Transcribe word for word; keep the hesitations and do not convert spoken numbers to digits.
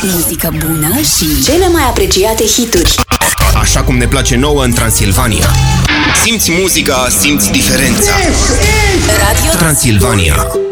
Muzică bună și cele mai apreciate hituri. Așa cum ne place nouă în Transilvania. Simți muzica, simți diferența. Radio Transilvania.